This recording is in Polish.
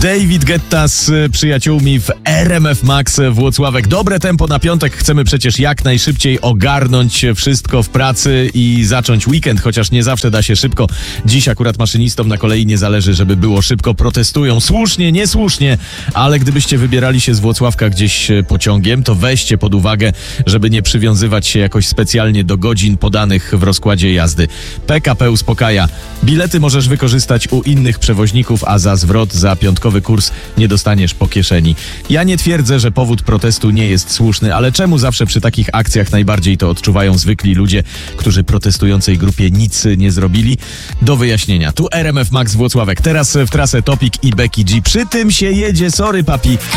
David Guetta z przyjaciółmi w RMF Max Włocławek. Dobre tempo na piątek. Chcemy przecież jak najszybciej ogarnąć wszystko w pracy i zacząć weekend, chociaż nie zawsze da się szybko. Dziś akurat maszynistom na kolei nie zależy, żeby było szybko. Protestują słusznie, niesłusznie, ale gdybyście wybierali się z Włocławka gdzieś pociągiem, to weźcie pod uwagę, żeby nie przywiązywać się jakoś specjalnie do godzin podanych w rozkładzie jazdy. PKP uspokaja. Bilety możesz wykorzystać u innych przewoźników, a za zwrot za piątkowy kurs nie dostaniesz po kieszeni. Ja nie twierdzę, że powód protestu nie jest słuszny, ale czemu zawsze przy takich akcjach najbardziej to odczuwają zwykli ludzie, którzy protestującej grupie nic nie zrobili? Do wyjaśnienia. Tu RMF Max Włocławek. Teraz w trasę Topik i Becky G. Przy tym się jedzie, sorry papi.